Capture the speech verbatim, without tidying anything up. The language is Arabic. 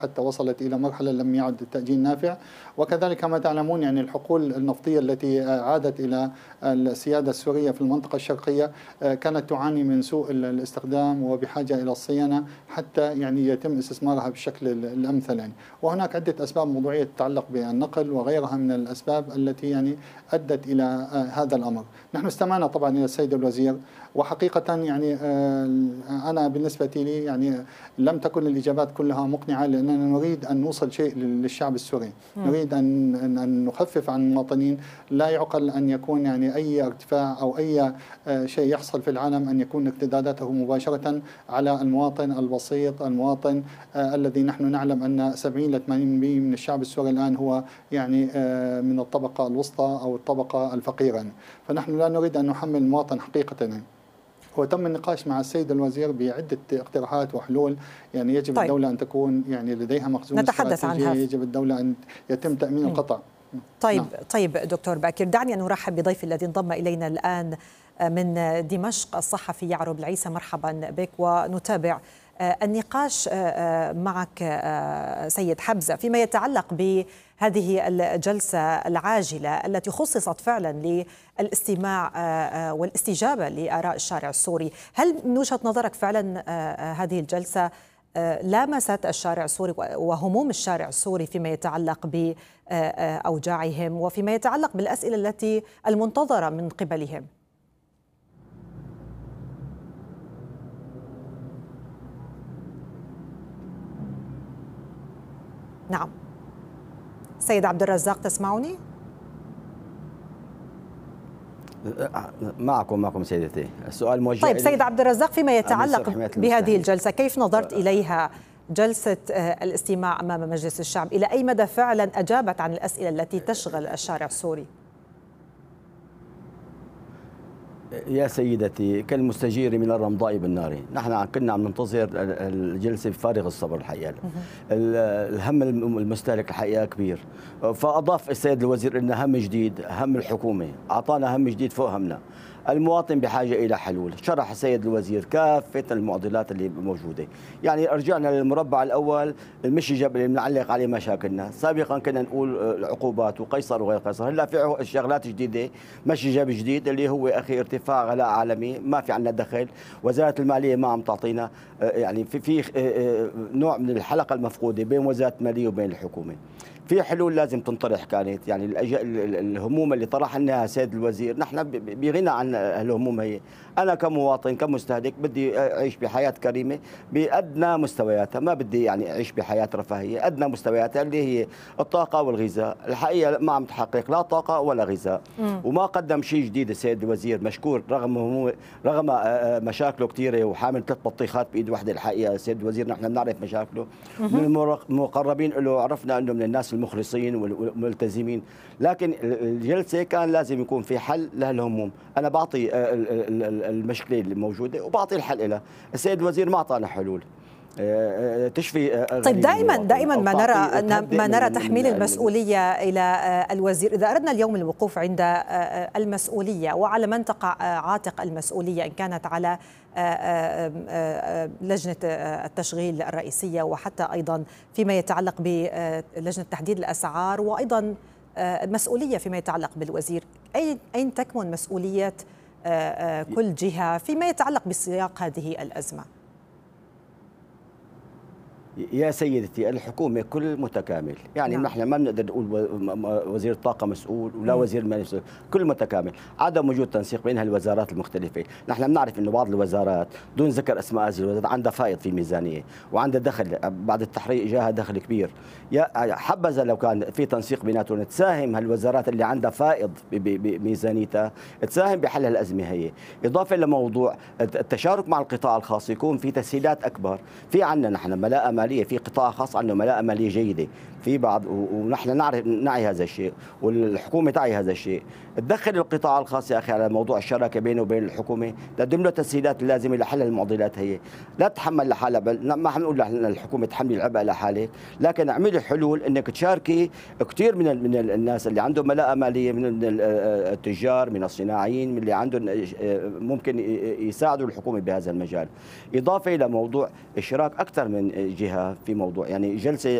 حتى وصلت إلى مرحلة لم يعد التأجيل نافع. وكذلك كما تعلمون يعني الحقول النفطية التي عادت إلى السيادة السورية في المنطقة الشرقية كانت تعاني من سوء الاستخدام وبحاجة إلى الصيانة حتى يعني يتم استثمارها بالشكل الأمثل يعني. وهناك عدة أسباب موضوعية تتعلق بالنقل وغيرها من الأسباب التي يعني أدت إلى هذا الأمر. نحن استمعنا طبعا إلى السيد الوزير، وحقيقة يعني أنا بالنسبة لي يعني لم تكن الإجابات كلها مقنعة، لأننا نريد أن نوصل شيء للشعب السوري، م. نريد أن أن نخفف عن المواطنين. لا يعقل أن يكون يعني أي ارتفاع أو أي شيء يحصل في العالم أن يكون ارتداداته مباشرة على المواطن البسيط، المواطن الذي نحن نعلم أن سبعين إلى ثمانين بالمئة من الشعب السوري الآن هو يعني من الطبقة الوسطى أو الطبقة الفقيرة. فنحن لا نريد أن نحمل المواطن حقيقة يعني. وتم النقاش مع السيد الوزير بعدة اقتراحات وحلول، يعني يجب طيب. الدولة أن تكون يعني لديها مخزون نتحدث عنها. يجب الدولة أن يتم تأمين القطع. طيب نعم. طيب دكتور باكر، دعني أن نرحب بضيف الذي انضم إلينا الآن من دمشق الصحفي يعرب العيسى. مرحبا بك، ونتابع النقاش معك سيد حمزة فيما يتعلق بهذه الجلسة العاجلة التي خصصت فعلا للاستماع والاستجابة لآراء الشارع السوري. هل من وجهة نظرك فعلا هذه الجلسة لامست الشارع السوري وهموم الشارع السوري فيما يتعلق بأوجاعهم وفيما يتعلق بالأسئلة التي المنتظرة من قبلهم؟ نعم. سيد عبد الرزاق تسمعني؟ معكم معكم سيدتي. السؤال موجه. طيب سيد عبد الرزاق، فيما يتعلق بهذه الجلسة كيف نظرت إليها جلسة الاستماع أمام مجلس الشعب؟ إلى أي مدى فعلا أجابت عن الأسئلة التي تشغل الشارع السوري؟ يا سيدتي كالمستجير من الرمضاء بالنار، نحن كنا عم ننتظر الجلسة بفارغ الصبر الحقيقة. الهم المستهلك الحقيقة كبير، فأضاف السيد الوزير أن هم جديد، هم الحكومة أعطانا هم جديد فوق همنا. المواطن بحاجة إلى حلول. شرح السيد الوزير كافة المعضلات اللي موجودة. يعني رجعنا للمربع الأول، المشي جبل اللي بنعلق عليه مشاكلنا. سابقا كنا نقول العقوبات وقيصر وغير قيصر، هلا في شغلات جديدة، مشي جبل جديد اللي هو أخي ارتفاع غلاء عالمي ما في عندنا دخل، وزارة المالية ما عم تعطينا، يعني في في نوع من الحلقة المفقودة بين وزارة المالية وبين الحكومة. في حلول لازم تنطرح كانت، يعني الهموم اللي طرح لنا السيد الوزير نحن بغنى عن الهموم هي. أنا كمواطن كمستهلك بدي أعيش بحياة كريمة بأدنى مستوياتها، ما بدي يعني أعيش بحياة رفاهية، أدنى مستوياتها اللي هي الطاقة والغذاء. الحقيقة ما عم تحقق لا طاقة ولا غذاء، وما قدم شيء جديد السيد الوزير مشكور رغم هموم رغم مشاكله كثيرة، وحامل ثلاث بطيخات بإيد واحدة. الحقيقة السيد الوزير نحن بنعرف مشاكله، من المقربين له عرفنا أنه من الناس المخلصين والملتزمين، لكن الجلسة كان لازم يكون في حل لهالهموم. أنا بعطي المشكلة اللي موجودة وبعطي الحل لها. السيد الوزير ما أعطانا حلول تشفي. طيب دائما دائما ما نرى ما نرى تحميل المسؤولية إلى الوزير. إذا أردنا اليوم الوقوف عند المسؤولية وعلى من تقع عاتق المسؤولية، إن كانت على لجنة التشغيل الرئيسية وحتى أيضا فيما يتعلق بلجنة تحديد الأسعار، وأيضا مسؤولية فيما يتعلق بالوزير، أين أين تكمن مسؤولية كل جهة فيما يتعلق بسياق هذه الأزمة؟ يا سيدتي الحكومة كل متكامل، يعني نعم. نحن ما بنقدر نقول وزير الطاقة مسؤول ولا وزير المالية مسؤول، كل متكامل. عدم وجود تنسيق بين الوزارات المختلفة. نحن بنعرف انه بعض الوزارات دون ذكر اسماء هذه الوزارات عندها فائض في ميزانية وعندها دخل، بعد التحريق جاها دخل كبير. يا حبذا لو كان في تنسيق بيناتهم، تساهم هالوزارات اللي عندها فائض بميزانيتها تساهم بحل هالأزمة هي. إضافة لموضوع التشارك مع القطاع الخاص، يكون في تسهيلات أكبر. في عندنا نحن ملاءة مالية، في قطاع خاص عنده ملاءة مالية جيدة في بعض، ونحن نعرف نعي هذا الشيء والحكومة تعي هذا الشيء. تدخل القطاع الخاص يا أخي على موضوع الشراكة بينه وبين الحكومة، تقدم له التسهيلات اللازمة لحل المعضلات هي. لا تحمل لحالها، بل ما حنقول للحكومة تحملي العبء لحالك، لكن اعملي حلول انك تشاركي كثير من من الناس اللي عندهم ملاءة مالية، من التجار، من الصناعيين، من اللي عندهم ممكن يساعدوا الحكومة بهذا المجال. إضافة إلى موضوع إشراك أكثر من جهة بها في موضوع يعني جلسة